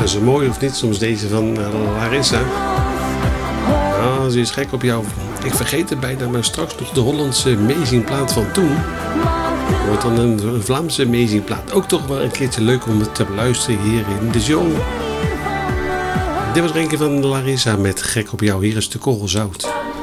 is ze mooi of niet? Soms deze van Larissa. Ah, ze is gek op jou. Ik vergeet het bijna, maar straks nog de Hollandse amazingplaat van toen. Wordt dan een Vlaamse amazingplaat. Ook toch wel een keertje leuk om het te beluisteren hier in de show. Dit was er een keer van Larissa met Gek op jou. Hier is de korrelzout.